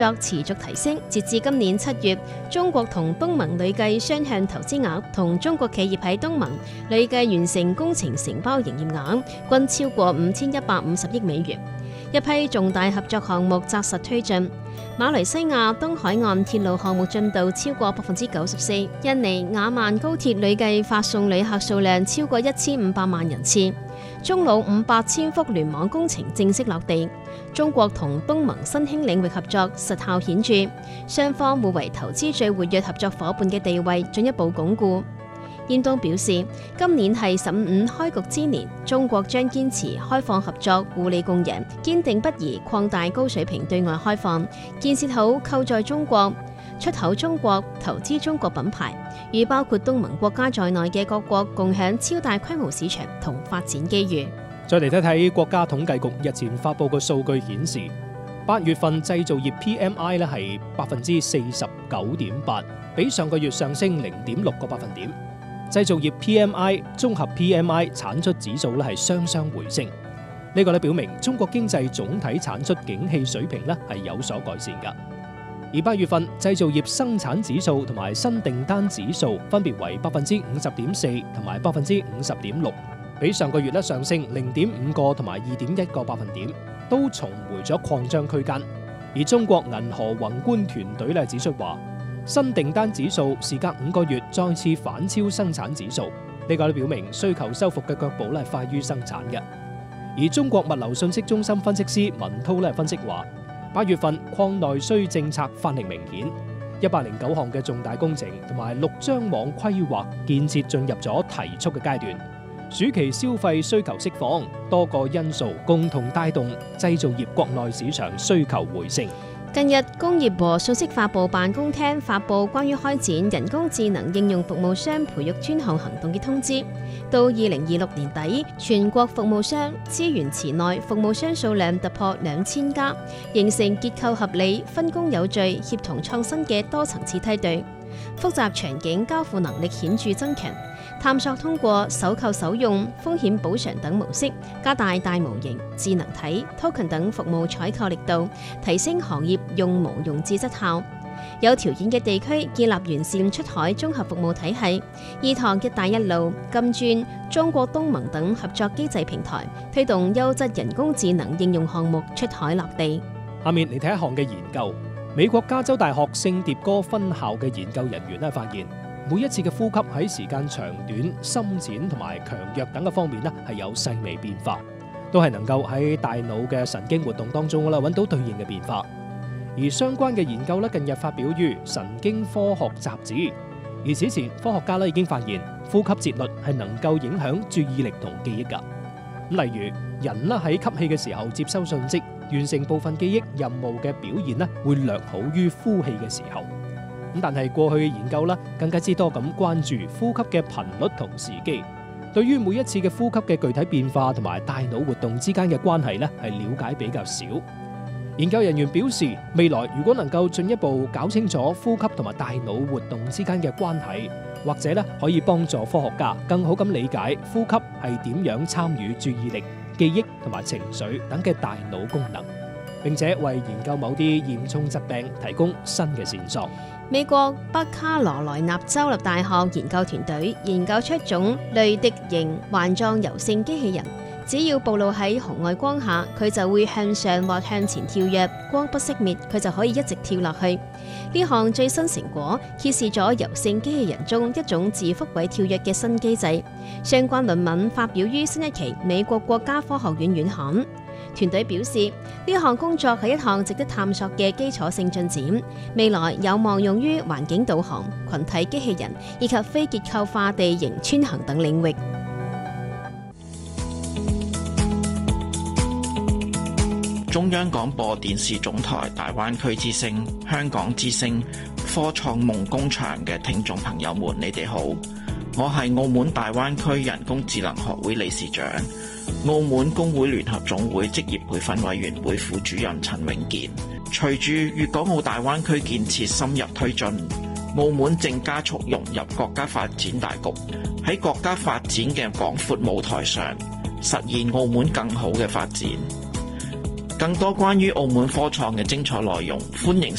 作持續提升，截至今年7月，中國同東盟累計雙向投資額同中國企業喺東盟累計完成工程承包營業額均超過5150億美元。一批重大合作項目紮實推進，馬來西亞東海岸鐵路項目進度超過94%，印尼雅萬高鐵累計發送旅客數量超過1500萬人次，中老500千幅聯網工程正式落地。中國同東盟新興領域合作實效顯著，雙方互為投資最活躍合作夥伴嘅地位進一步鞏固。燕東表示，今年係15開局之年，中國將堅持開放合作、互利共贏，堅定不移擴大高水平對外開放，建設好購在中國、出口中國、投資中國品牌，與包括東盟國家在內嘅各國共享超大規模市場同發展機遇。 再嚟睇睇國家統計局日前發佈嘅數據顯示，8月份製造業 PMI 咧係49.8%，比上個月上升0.6個百分點。製造業 PMI、綜合 PMI 產出指數咧係雙雙回升，呢個咧表明中國經濟總體產出景氣水平咧係有所改善㗎。而8月份製造業生產指數同埋新訂單指數分別為50.4%同埋50.6%。比上個月上升0.5個同埋2.1個百分點，都重回咗擴張區間。而中國銀河宏觀團隊指出話，新訂單指數時隔5個月再次反超生產指數，呢個表明需求修復嘅腳步快於生產嘅。而中國物流信息中心分析師文濤分析話，8月份擴內需政策發力明顯，109項嘅重大工程同埋6張網規劃建設進入咗提速嘅階段。暑期消費需求釋放，多個因素共同帶動製造業國內市場需求回升。 近日，工業和信息發佈辦公廳發佈關於開展人工智能應用服務商培育專項行動嘅通知，到2026年底，全國服務商資源池內服務商數量突破2000家，形成結構合理、分工有序、協同創新嘅多層次梯隊，複雜場景交付能力顯著增強。探索通過首購首用、風險補償等模式，加大大模型、智能體、token 等服務採購力度，提升行業用無用智質效。有條件嘅地區建立完善出海綜合服務體系，依託一帶一路、金磚、中國東盟等合作機制平台，推動優質人工智能應用項目出海落地。 下面嚟睇一項嘅研究，美國加州大學聖迭戈分校嘅研究人員發現，每一次嘅呼吸喺時間長短、深淺同埋強弱等嘅方面係有細微變化，都係能夠喺大腦嘅神經活動當中揾到對應嘅變化。而相關嘅研究近日發表於《神經科學雜誌》，而此前科學家已經發現呼吸節律係能夠影響注意力同記憶㗎。例如人喺吸氣嘅時候接收信息，完成部分記憶任務嘅表現會略好於呼氣嘅時候。但係過去嘅研究更加之多咁關注呼吸嘅頻率同時機，對於每一次嘅呼吸嘅具體變化同埋大腦活動之間嘅關係係了解比較少。研究人員表示，未來如果能夠進一步搞清楚呼吸同埋大腦活動之間嘅關係，或者可以幫助科學家更好咁理解呼吸係點樣參與注意力、記憶同埋情緒等嘅大腦功能，並且為研究某啲嚴重疾病提供新嘅線索。 美國北卡羅來納州立大學研究團隊研究出一種雷迪型環狀柔性機器人，只要暴露喺紅外光下，佢就會向上或向前跳躍，光不熄滅，佢就可以一直跳落去。呢項最新成果揭示咗柔性機器人中一種自復位跳躍嘅新機制。相關論文發表於新一期美國國家科學院院刊。團隊表示，呢項工作係一項值得探索嘅基礎性進展，未來有望用於環境導航、群體機器人以及非結構化地形穿行等領域。 中央廣播電視總台大灣區之聲、香港之聲、科創夢工場嘅聽眾朋友們，你哋好，我係澳門大灣區人工智能學會理事長、澳門工會聯合總會職業培訓委員會副主任陳永健。隨住粵港澳大灣區建設深入推進，澳門正加速融入國家發展大局，喺國家發展嘅廣闊舞台上，實現澳門更好嘅發展。更多關於澳門科創嘅精彩內容，歡迎